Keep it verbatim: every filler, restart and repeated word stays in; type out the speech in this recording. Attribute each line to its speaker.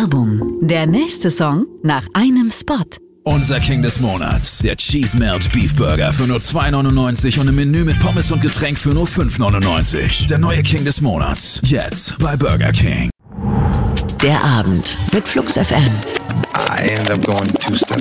Speaker 1: Werbung. Der nächste Song nach einem Spot.
Speaker 2: Unser King des Monats, der Cheese Melt Beef Burger für nur zwei neunundneunzig und im Menü mit Pommes und Getränk für nur fünf neunundneunzig. Der neue King des Monats, jetzt bei Burger King.
Speaker 1: Der Abend mit Flux F M.
Speaker 3: I ended up going two steps